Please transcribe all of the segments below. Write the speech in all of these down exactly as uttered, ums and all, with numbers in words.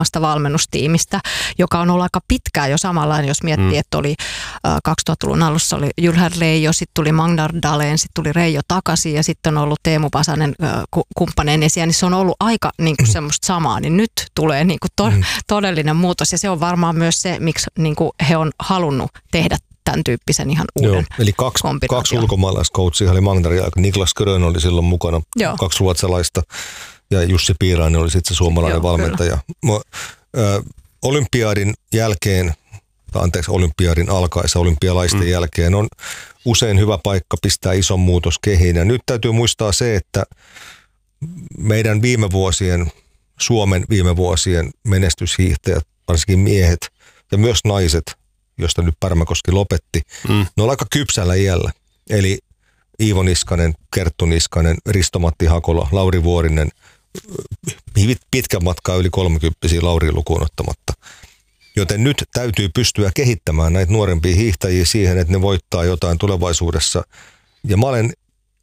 valmennustiimistä, joka on ollut aika pitkään jo samanlainen, jos miettii, mm. että oli äh, kaksituhattaluvun alussa oli Jylhär Reijo, sitten tuli Magnar Dahlén, sitten tuli Reijo takaisin ja sitten on ollut Teemu Pasanen äh, kumppaneen esiin, niin se on ollut aika niin kuin semmoista samaa, niin nyt tulee niin kuin to- mm. todellinen muutos ja se on varmaan myös se, miksi niin kuin he on halunnut tehdä tämän tyyppisen ihan uuden. Joo, eli kaksi, kaksi ulkomaalaiskoutsia oli Magnar ja Niklas Grön oli silloin mukana, Joo. kaksi ruotsalaista ja Jussi Piirainen oli sitten se suomalainen Joo, valmentaja. Mä, ö, olympiadin jälkeen, anteeksi olympiadin alkaessa olympialaisten mm. jälkeen on usein hyvä paikka pistää ison muutos kehiin. Ja nyt täytyy muistaa se, että meidän viime vuosien, Suomen viime vuosien menestyshiihtäjät, varsinkin miehet ja myös naiset, josta nyt Pärmäkoski lopetti, mm. ne on aika kypsällä iällä. Eli Iivo Niskanen, Kerttu Niskanen, Risto-Matti Hakola, Lauri Vuorinen, pitkän matkaa yli kolmekymppisiä Lauri lukuun ottamatta. Joten nyt täytyy pystyä kehittämään näitä nuorempia hiihtäjiä siihen, että ne voittaa jotain tulevaisuudessa. Ja mä olen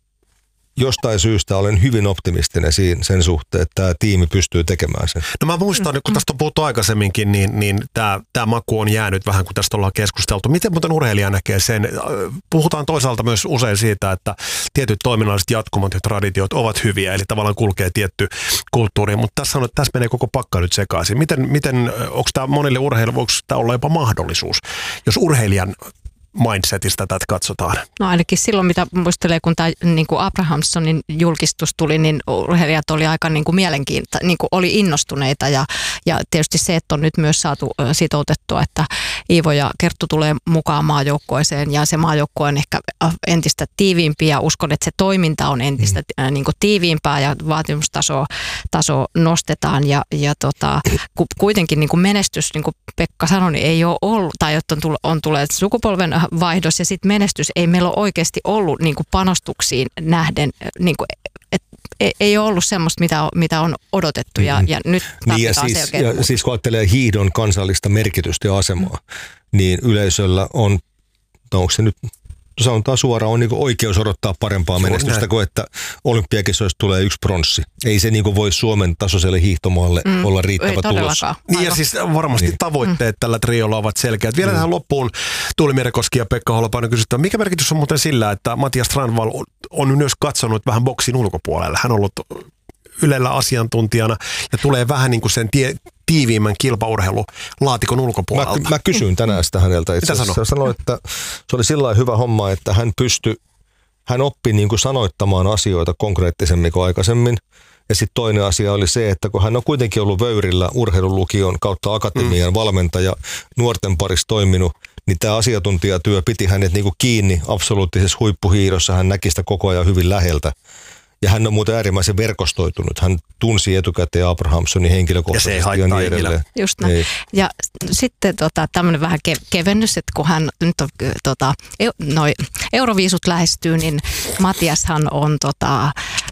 jostain syystä olen hyvin optimistinen siinä, sen suhteen, että tämä tiimi pystyy tekemään sen. No mä muistan, kun tästä on puhuttu aikaisemminkin, niin, niin tämä, tämä maku on jäänyt vähän, kun tästä ollaan keskusteltu. Miten muuten urheilija näkee sen? Puhutaan toisaalta myös usein siitä, että tietyt toiminnalliset jatkumat ja traditiot ovat hyviä, eli tavallaan kulkee tietty kulttuuri, mutta tässä, on, tässä menee koko pakka nyt sekaisin. Miten, miten onko tämä monille urheilijoille, voiko tämä olla jopa mahdollisuus, jos urheilijan mindsetistä tätä katsotaan? No ainakin silloin, mitä muistelee, kun tämä niin kuin Abrahamssonin julkistus tuli, niin urheilijat oli aika niin kuin mielenkiintoista, niin kuin oli innostuneita ja, ja tietysti se, että on nyt myös saatu sitoutettua, että Iivo ja Kerttu tulee mukaan maajoukkueeseen ja se maajoukkue on ehkä entistä tiiviimpi ja uskon, että se toiminta on entistä mm. niin kuin tiiviimpää ja vaatimustaso taso nostetaan ja, ja tota, kuitenkin niin kuin menestys, niin kuin Pekka sanoi, niin ei ole ollut, tai että on, tullut, on tullut sukupolven vaihdos ja sitten menestys ei meillä ole oikeasti ollut niin kuin panostuksiin nähden, niin kuin, et, ei ole ollut semmoista, mitä, mitä on odotettu ja, ja nyt niin ja siis, ja siis kun ajattelee hiihdon kansallista merkitystä ja asemaa, mm. niin yleisöllä on, no onko se nyt, sanotaan suoraan, on niin kuin oikeus odottaa parempaa menestystä kuin että olympiakisoista tulee yksi pronssi. Ei se niin kuin voi Suomen tasoiselle hiihtomaalle mm. olla riittävä tulos. Niin ja siis varmasti niin. tavoitteet mm. tällä triolla ovat selkeät. Vielä mm. tähän loppuun Tuuli Merikoski ja Pekka Holopainen kysytään, mikä merkitys on muuten sillä, että Matias Strandvall on myös katsonut vähän boksin ulkopuolella. Hän on ollut Ylellä asiantuntijana ja tulee vähän niin kuin sen tie, tiiviimmän kilpaurheilulaatikon ulkopuolelta. Mä, mä kysyin tänään sitä häneltä. Itse asiassa sanoin, että se oli sillä hyvä homma, että hän pystyi, hän oppi niin kuin sanoittamaan asioita konkreettisemmin kuin aikaisemmin. Ja sitten toinen asia oli se, että kun hän on kuitenkin ollut Vöyrillä urheilulukion kautta akatemian mm. valmentaja, nuorten parissa toiminut, niin tämä asiantuntijatyö piti hänet niin kuin kiinni absoluuttisessa huippuhiidossa. Hän näki sitä koko ajan hyvin läheltä. Ja hän on muuten äärimmäisen verkostoitunut. Hän tunsi etukäteen Abrahamssonin henkilökohtaisesti ja, se ja niin edelleen. Just näin. Ja sitten tota, tämmöinen vähän ke- kevennys, että kun hän nyt on, tota, eu, noi, Euroviisut lähestyy, niin Matiashan on tota,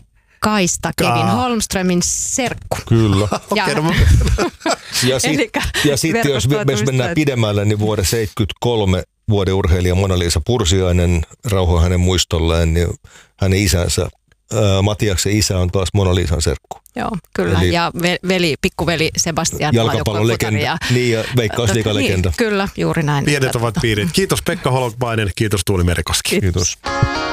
Kaista Kevin Holmströmin serkku. Kyllä. Ja, ja sitten sit, jos, jos mennään pidemmälle, niin vuoden seitsemänkymmentäkolme vuoden urheilija Mona-Liisa Pursiainen, rauhoa hänen muistolleen, niin hänen isänsä, ää, Matiaksen isä on taas Mona-Liisan serkku. Joo, kyllä. Eli, ja veli, pikkuveli Sebastian. Jalkapallon legenda. Ja, niin, ja Veikkausliigan legenda. Niin, kyllä, juuri näin. Pienet ovat piirit. Kiitos Pekka Holopainen, kiitos Tuuli Merikoski. Kiitos. kiitos.